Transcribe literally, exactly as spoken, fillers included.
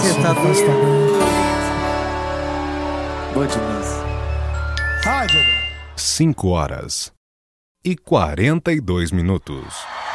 Você tá doido. Boa demais. Rádio. cinco horas e quarenta e dois minutos.